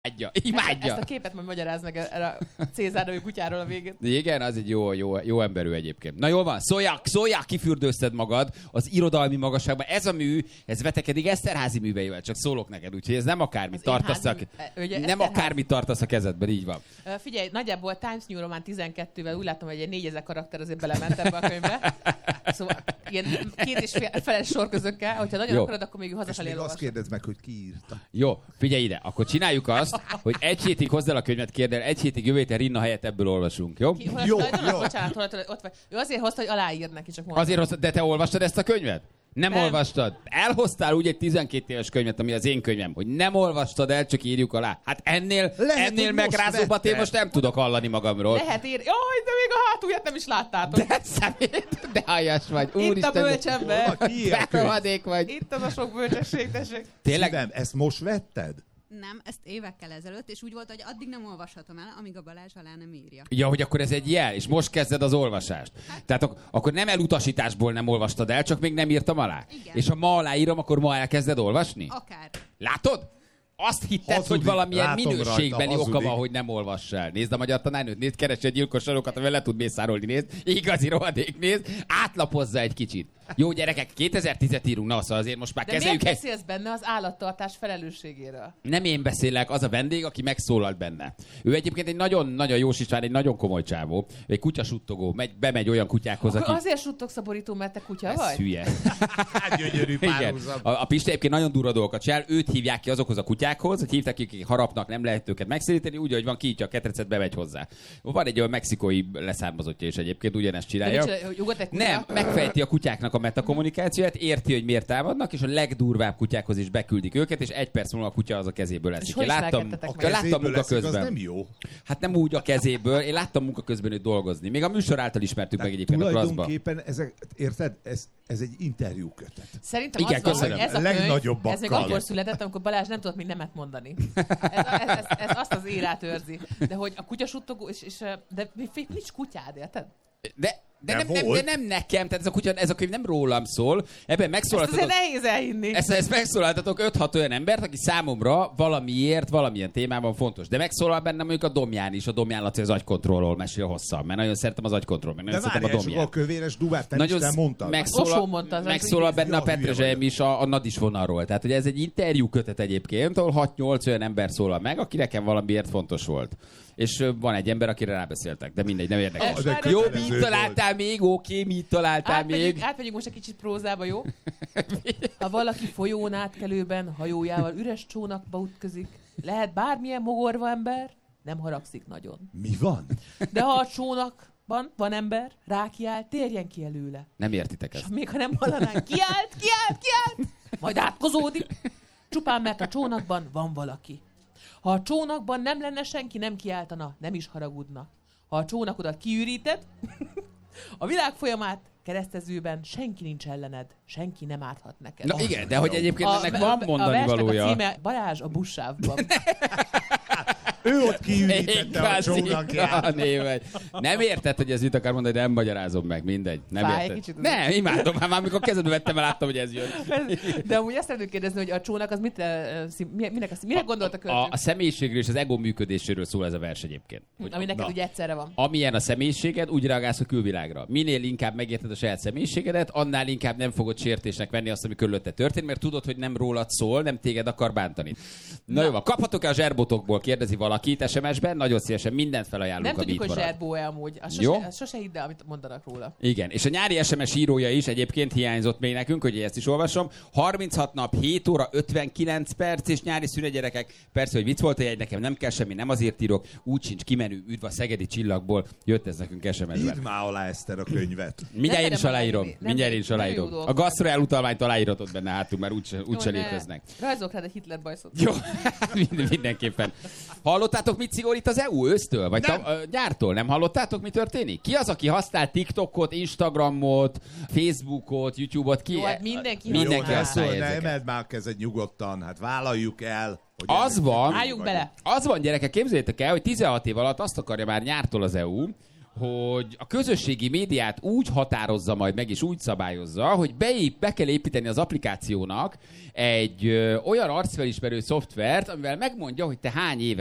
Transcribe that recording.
Imádja. Ezt a képet majd magyaráz meg erre a Cézár nevű kutyáról a végén. Igen, az egy jó emberű egyébként. Na jól van, szóljak, kifürdőzted magad az irodalmi magasságban. Ez a mű, ez vetekedik Eszterházy műveivel, csak szólok neked, úgyhogy ez nem akármit tartasz a kezedben, így van. Figyelj, nagyjából Times New Roman 12-vel úgy látom, hogy egy 4000 karakter azért belement ebbe a könyvbe. Szóval ilyen 2,5 sorközökkel, hogyha nagyon akarod, akkor még hazafelé elolvasod. Azt kérdezd meg, hogy ki írta. Jó, figyelj ide, akkor csináljuk azt, hogy egy hétig hozzá el a könyvet, kérd el, egy hétig jövő héten Rinna helyett ebből olvasunk, jó? Jó. Bocsánat, ott vagy. Ő azért hozta, hogy aláír neki, csak mondom. Azért hozta, de te olvastad ezt a könyvet? Nem olvastad. Elhoztál úgy egy 12 éves könyvet, ami az én könyvem, hogy nem olvastad el, csak írjuk alá. Hát ennél megrázóbbat én most nem tudok hallani magamról. Lehet írni. Jaj, de még a hátulját nem is láttátok. De szemét, de aljas vagy. Úristen, itt a bölcsember. Berohadék vagy. Itt az a sok bölcsesség, tessék. Tényleg? Szívem, ezt most vetted? Nem, ezt évekkel ezelőtt, és úgy volt, hogy addig nem olvashatom el, amíg a Balázs alá nem írja. Ja, hogy akkor ez egy jel, és most kezded az olvasást. Tehát akkor nem elutasításból nem olvastad el, csak még nem írtam alá. Igen. És ha ma aláírom, akkor ma elkezded olvasni? Akár. Látod? Azt hitted, hogy valamilyen minőségbeli oka van, hogy nem olvass el. Nézd a magyar tanárnőt, nézd, keresse a gyilkos sorokat, amivel le tud mészárolni, nézd. Igazi rohadék, nézd. Átlapozza egy kicsit. Jó, gyerekek, 2010-et írunk, na, szóval azért most már kezeljük. De miért beszélsz benne az állattartás felelősségéről? Nem én beszélek, az a vendég, aki megszólalt benne. Ő egyébként egy nagyon-nagyon jó sisván, egy nagyon komoly csávó. Egy kutyasuttogó, bemegy olyan kutyákhoz, aki... Azért suttogsz a borító, mert te kutya vagy? Hülye. Gyönyörű párhuzam. A Pisti egyébként nagyon durva dolgokat csinál, őt hívják ki azokhoz a kutyákhoz, hogy hívták, akik harapnak, nem lehet őket megszéríteni, úgy, hogy van, kiítja a ketrecet, bemegy hozzá. Van egy olyan mexikói leszármazottja is egyébként, ugyanezt csinálja. Nem, megfejti a kutyáknak a metakommunikációját, érti, hogy miért támadnak, és a legdurvább kutyákhoz is beküldik őket, és egy perc múlva a kutya az a kezéből eszik. Én láttam munka közben. Nem jó. Hát nem úgy a kezéből, én láttam munka közben őt dolgozni. Még a műsor által ismertük meg egyébként a Klaszba. Tulajdonképpen ezek, érted? Ez egy interjú kötet. Szerintem igen, az van, hogy ez a könyv, ez még akkor született, amikor Balázs nem tudott még nemet mondani. Ez azt az érát őrzi. De hogy a kutyasuttogó, de nincs kutyád, érted? De nem nekem, tehát ez a könyv nem rólam szól. Ebben megszólaltatok... Ezt nehéz elhinni. Ezt megszólaltatok 5-6 olyan embert, aki számomra valamiért, valamilyen témában fontos. De megszólal bennem mondjuk a Domján is, a Domján Laci az agykontrollról mesél hosszan, mert nagyon szeretem az agykontroll, meg nagyon szeretem a Domján. A kövéres duvát nem mondtad. Megszólal benne a Petrezselyem is a Nadis vonalról. Tehát ugye ez egy interjú kötet egyébként, ahol 6-8 olyan ember szólal meg, aki nekem valamiért fontos volt. És van egy ember, akire rábeszéltek, de mindegy, nem érdekes. Jó, mit találtál még? Oké, mit találtál még? Átmegyünk most egy kicsit prózába, jó? Ha valaki folyón átkelőben hajójával üres csónakba ütközik, lehet bármilyen mogorva ember, nem haragszik nagyon. Mi van? De ha a csónakban van ember, rákiáll, térjen ki előle. Nem értitek ezt. És még ha nem hallanánk, kiált, majd átkozódik. Csupán mert a csónakban van valaki. Ha a csónakban nem lenne senki, nem kiáltana, nem is haragudna. Ha a csónakodat kiüríted, a világ folyamát keresztezőben senki nincs ellened, senki nem árthat neked. Na igen, de hogy egyébként ennek van mondani valója. A címe Balázs a buszsávban. Ő ott kiürítette a csónakját. Nem érted, hogy ez mit akar mondani, de nem magyarázom meg, mindegy. Nem érted. Nem, imádom, már amikor kezedbe vettem, láttam, hogy ez jön. De amúgy azt szeretném kérdezni, hogy a csónak az mire gondolt a költő? A személyiségről és az ego működéséről szól ez a vers egyébként. Ami neked ugye egyszerre van. Amilyen a személyiséged, úgy reagálsz a külvilágra. Minél inkább megérted a saját személyiségedet, annál inkább nem fogod sértésnek venni azt, ami körülötte történt, mert tudod, hogy nem rólad szól, nem téged akar bántani. Na jó, kaphatok-e a zserbotokból, kérdezi valakit SMS-ben, nagyon szívesen mindent felajánlunk. Nem a tudjuk, hogy zserbó-e amúgy. Sose hidd el, amit mondanak róla. Igen, és a nyári SMS írója is egyébként hiányzott még nekünk, hogy ezt is olvasom. 36 nap, 7 óra, 59 perc és nyári szünet, gyerekek. Persze, hogy vicc volt a jegy, nekem nem kell semmi, nem azért írok, úgy sincs kimenő, üdv a szegedi csillagból, jött ez nekünk SMS-ben. Írd már alá ezt a könyvet. Mindjárt én is aláírom. A gasztroál utalványt aláíratod benne hátul, mert úgyse léteznek. Rajzolok rád egy Hitler bajszot. Jó, mindenképpen. Hallottátok, mit szigorít az EU ősztől? Vagy nyártól? Nem hallottátok, mi történik? Ki az, aki használ TikTokot, Instagramot, Facebookot, YouTube-ot? Ki? Jó, hát mindenki használja ezeket. Emeld már a kezed nyugodtan, hát vállaljuk el. Az van, gyerekek, képzeljétek el, hogy 16 év alatt azt akarja már nyártól az EU, hogy a közösségi médiát úgy határozza majd meg, és úgy szabályozza, hogy be kell építeni az applikációnak egy olyan arcfelismerő szoftvert, amivel megmondja, hogy te hány éves